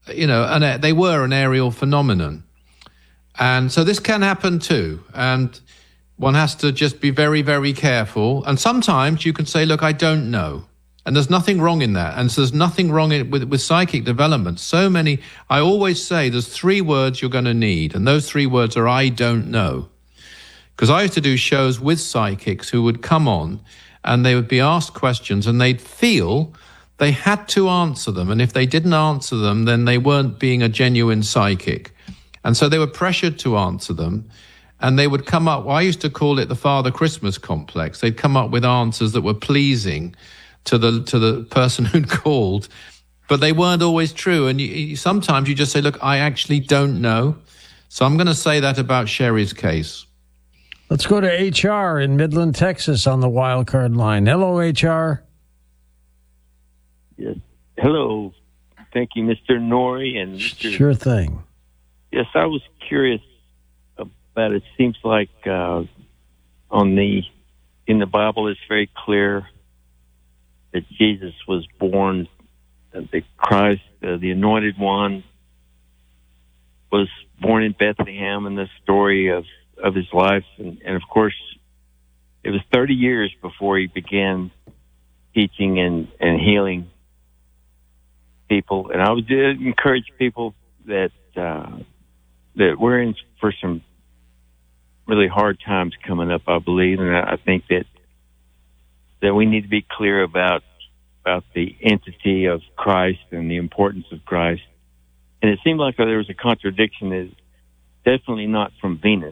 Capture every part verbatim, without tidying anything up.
you know, an, they were an aerial phenomenon. And so this can happen too. And one has to just be very, very careful. And sometimes you can say, look, I don't know. And there's nothing wrong in that. And so there's nothing wrong in, with, with psychic development. So many, I always say there's three words you're going to need. And those three words are, I don't know. Because I used to do shows with psychics who would come on and they would be asked questions and they'd feel they had to answer them. And if they didn't answer them, then they weren't being a genuine psychic. And so they were pressured to answer them. And they would come up, well, I used to call it the Father Christmas complex. They'd come up with answers that were pleasing to the to the person who'd called, but they weren't always true. And you, you, sometimes you just say, look, I actually don't know. So I'm going to say that about Sherry's case. Let's go to H R in Midland, Texas on the wild card line. Hello, H R. Yes. Hello. Thank you, Mister Noory. And Mister Sure thing. Yes, I was curious about it. Seems like uh, on the in the Bible it's very clear that Jesus was born, that the Christ, uh, the Anointed One, was born in Bethlehem, and the story of, of his life. And, and, of course, it was thirty years before he began teaching and, and healing people. And I would uh, encourage people that uh, that we're in for some really hard times coming up, I believe, and I think that that we need to be clear about about the entity of Christ and the importance of Christ. And it seemed like there was a contradiction. It's definitely not from Venus.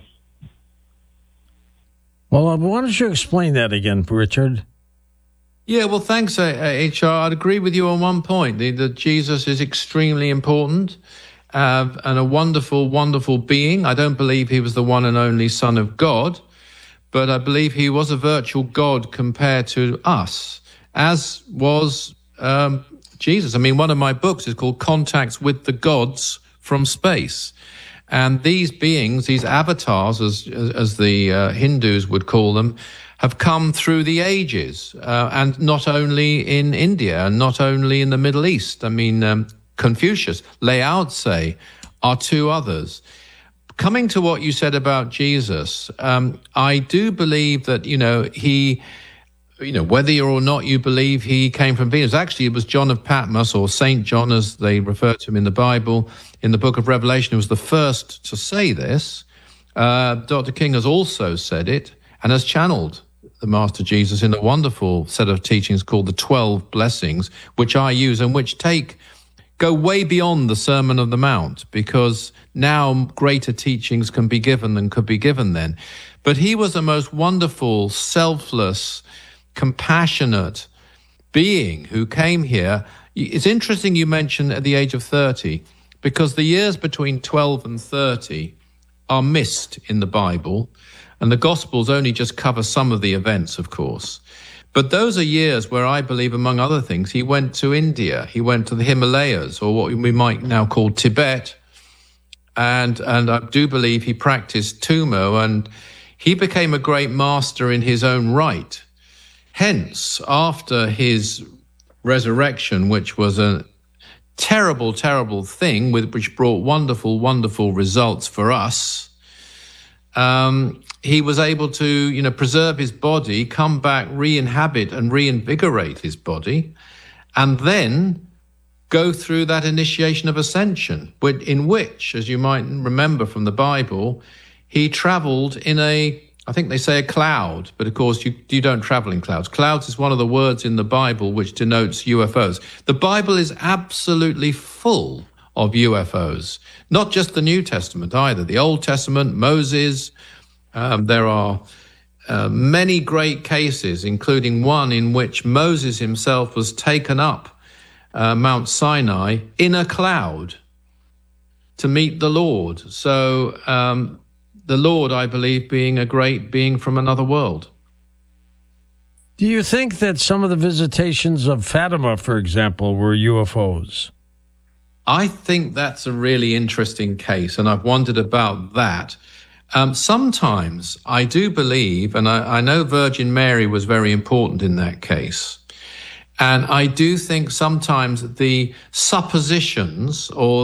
Well, uh, why don't you explain that again, Richard? Yeah, well, thanks, uh, H R. I'd agree with you on one point, the, that Jesus is extremely important uh, and a wonderful, wonderful being. I don't believe he was the one and only Son of God, but I believe he was a virtual God compared to us, as was um, Jesus. I mean, one of my books is called Contacts with the Gods from Space. And these beings, these avatars, as as the uh, Hindus would call them, have come through the ages, uh, and not only in India and not only in the Middle East. I mean, um, Confucius, Lao Tse are two others. Coming to what you said about Jesus, um, I do believe that, you know, he, you know, whether or not you believe he came from Venus, actually it was John of Patmos, or Saint John as they refer to him in the Bible, in the book of Revelation, who was the first to say this. Uh, Doctor King has also said it and has channeled the Master Jesus in a wonderful set of teachings called the twelve Blessings, which I use and which take go way beyond the Sermon on the Mount, because now greater teachings can be given than could be given then. But he was the most wonderful, selfless, compassionate being who came here. It's interesting you mentioned at the age of thirty, because the years between twelve and thirty are missed in the Bible, and the Gospels only just cover some of the events, of course. But those are years where I believe, among other things, he went to India, he went to the Himalayas, or what we might now call Tibet, and and I do believe he practiced Tumo, and he became a great master in his own right. Hence, after his resurrection, which was a terrible, terrible thing, with which brought wonderful, wonderful results for us, um, he was able to, you know, preserve his body, come back, re-inhabit and reinvigorate his body, and then go through that initiation of ascension, in which, as you might remember from the Bible, he traveled in a, I think they say a cloud, but of course you, you don't travel in clouds. Clouds is one of the words in the Bible which denotes U F Os. The Bible is absolutely full of U F Os, not just the New Testament either. The Old Testament, Moses, um, there are uh, many great cases, including one in which Moses himself was taken up uh, Mount Sinai in a cloud to meet the Lord. So, um, the Lord, I believe, being a great being from another world. Do you think that some of the visitations of Fatima, for example, were U F Os? I think that's a really interesting case, and I've wondered about that. Um, sometimes I do believe, and I, I know Virgin Mary was very important in that case, and I do think sometimes the suppositions or